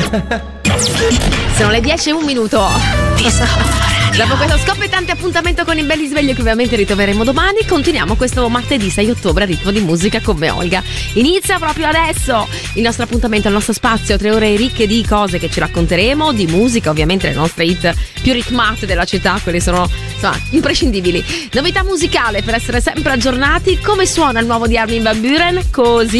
Sono le 10 e un minuto. Dopo questo scoppiettante appuntamento con il Belli Sveglio, che ovviamente ritroveremo domani, continuiamo questo martedì 6 ottobre a ritmo di musica con me, Olga. Inizia proprio adesso il nostro appuntamento, il nostro spazio, 3 ore ricche di cose che ci racconteremo, di musica, ovviamente le nostre hit più ritmate della città, quelle sono insomma imprescindibili. Novità musicale per essere sempre aggiornati. Come suona il nuovo di Armin van Buuren? Così.